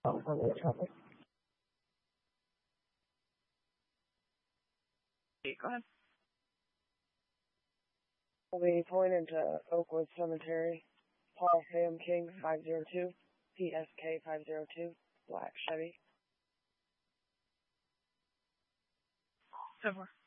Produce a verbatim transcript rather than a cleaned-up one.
California traffic. Go ahead. We'll be pulling into Oakwood Cemetery. Paul Sam King, five zero two, P S K five zero two, black Chevy. So far.